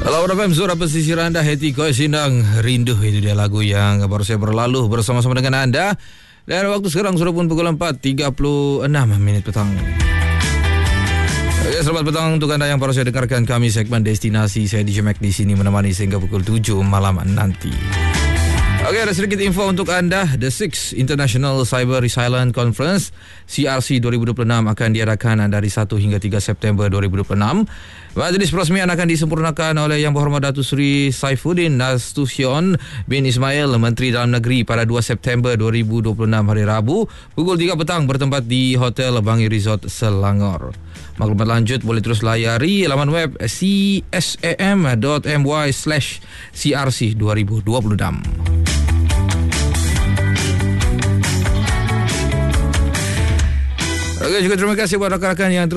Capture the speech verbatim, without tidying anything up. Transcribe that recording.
Kalau F M Zura pesisir anda, Hati Koi Sindang Rindu, itu dia lagu yang baru saya berlalu bersama-sama dengan anda. Dan waktu sekarang sudah pun pukul empat tiga puluh enam minit petang. Oke, selamat petang untuk anda yang baru saya dengarkan kami segmen Destinasi. Saya D J Mac di sini menemani sehingga pukul tujuh malam nanti. Oke, ada sedikit info untuk anda. The Sixth International Cyber Resilient Conference C R C dua ribu dua puluh enam akan diadakan dari satu hingga tiga September dua ribu dua puluh enam. Majlis peresmian akan disempurnakan oleh Yang Berhormat Datuk Seri Saifuddin Nasution bin Ismail, Menteri Dalam Negeri, pada dua September dua ribu dua puluh enam hari Rabu pukul tiga petang bertempat di Hotel Bangi Resort Selangor. Maklumat lanjut boleh terus layari laman web c s a m dot m y slash c r c dua ribu dua puluh enam. Oke, juga terima kasih buat rakan-rakan yang